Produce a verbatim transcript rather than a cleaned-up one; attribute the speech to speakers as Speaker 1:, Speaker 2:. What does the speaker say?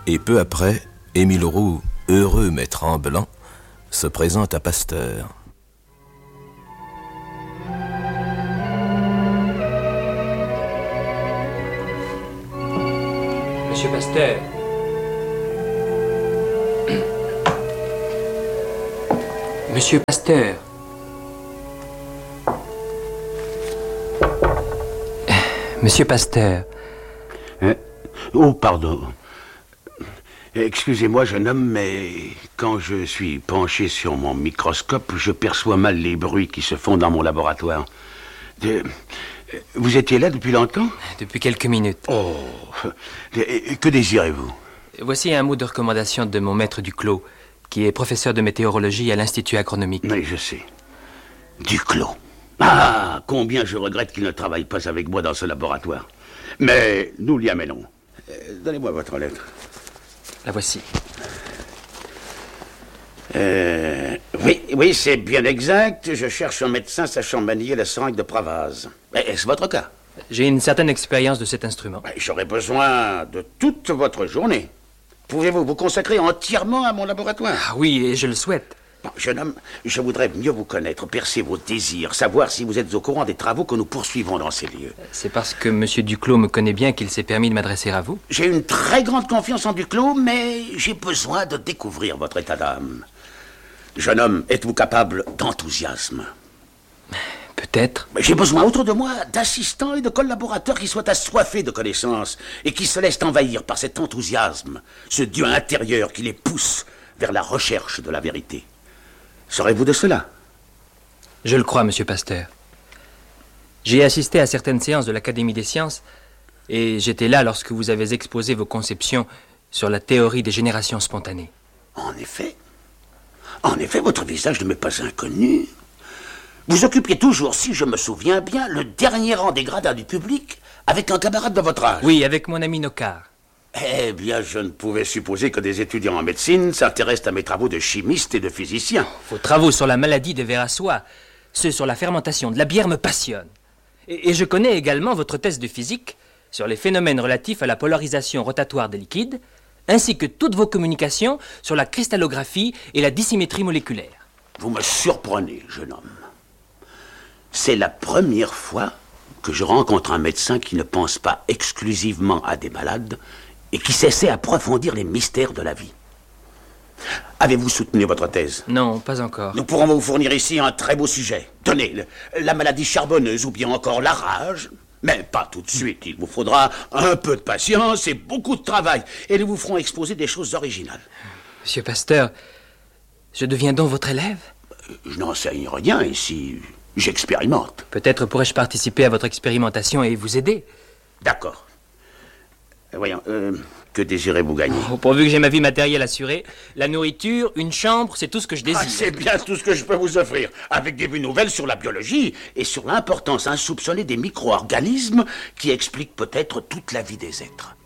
Speaker 1: Et peu après, Émile Roux, heureux mais tremblant, se présente à Pasteur.
Speaker 2: Monsieur Pasteur. Monsieur Pasteur. Monsieur Pasteur.
Speaker 3: Hein? Oh, pardon. Excusez-moi, jeune homme, mais quand je suis penché sur mon microscope, je perçois mal les bruits qui se font dans mon laboratoire. De... Vous étiez là depuis longtemps?
Speaker 2: Depuis quelques minutes.
Speaker 3: Oh, que désirez-vous?
Speaker 2: Voici un mot de recommandation de mon maître Duclos, qui est professeur de météorologie à l'Institut agronomique.
Speaker 3: Oui, je sais. Duclos. Ah, combien je regrette qu'il ne travaille pas avec moi dans ce laboratoire. Mais nous l'y amenons. Euh, donnez-moi votre lettre.
Speaker 2: La voici.
Speaker 3: Euh, oui, oui, c'est bien exact. Je cherche un médecin sachant manier la seringue de Pravaz. Est-ce votre cas?
Speaker 2: J'ai une certaine expérience de cet instrument.
Speaker 3: J'aurais besoin de toute votre journée. Pouvez-vous vous consacrer entièrement à mon laboratoire?
Speaker 2: Ah oui, et je le souhaite.
Speaker 3: Bon, jeune homme, je voudrais mieux vous connaître, percer vos désirs, savoir si vous êtes au courant des travaux que nous poursuivons dans ces lieux.
Speaker 2: C'est parce que M. Duclos me connaît bien qu'il s'est permis de m'adresser à vous.
Speaker 3: J'ai une très grande confiance en Duclos, mais j'ai besoin de découvrir votre état d'âme. Jeune homme, êtes-vous capable d'enthousiasme?
Speaker 2: Peut-être.
Speaker 3: Mais j'ai besoin autour de moi d'assistants et de collaborateurs qui soient assoiffés de connaissances et qui se laissent envahir par cet enthousiasme, ce Dieu intérieur qui les pousse vers la recherche de la vérité. Serez-vous de cela?
Speaker 2: Je le crois, Monsieur Pasteur. J'ai assisté à certaines séances de l'Académie des sciences et j'étais là lorsque vous avez exposé vos conceptions sur la théorie des générations spontanées.
Speaker 3: En effet. En effet, votre visage ne m'est pas inconnu. Vous occupiez toujours, si je me souviens bien, le dernier rang des gradins du public avec un camarade de votre âge.
Speaker 2: Oui, avec mon ami Nocard.
Speaker 3: Eh bien, je ne pouvais supposer que des étudiants en médecine s'intéressent à mes travaux de chimiste et de physicien.
Speaker 2: Vos travaux sur la maladie des vers à soie, ceux sur la fermentation de la bière me passionnent. Et, et je connais également votre thèse de physique sur les phénomènes relatifs à la polarisation rotatoire des liquides, ainsi que toutes vos communications sur la cristallographie et la dissymétrie moléculaire.
Speaker 3: Vous me surprenez, jeune homme. C'est la première fois que je rencontre un médecin qui ne pense pas exclusivement à des malades et qui s'essaie à approfondir les mystères de la vie. Avez-vous soutenu votre thèse?
Speaker 2: Non, pas encore.
Speaker 3: Nous pourrons vous fournir ici un très beau sujet. Tenez, le, la maladie charbonneuse ou bien encore la rage. Mais pas tout de suite. Il vous faudra un peu de patience et beaucoup de travail. Et nous vous ferons exposer des choses originales.
Speaker 2: Monsieur Pasteur, je deviens donc votre élève?
Speaker 3: Je n'enseigne rien ici. J'expérimente.
Speaker 2: Peut-être pourrais-je participer à votre expérimentation et vous aider.
Speaker 3: D'accord. Voyons, euh, que désirez-vous gagner?
Speaker 2: Oh, pourvu que j'ai ma vie matérielle assurée, la nourriture, une chambre, c'est tout ce que je désire.
Speaker 3: Ah, c'est bien tout ce que je peux vous offrir, avec des vues nouvelles sur la biologie et sur l'importance insoupçonnée des micro-organismes qui expliquent peut-être toute la vie des êtres.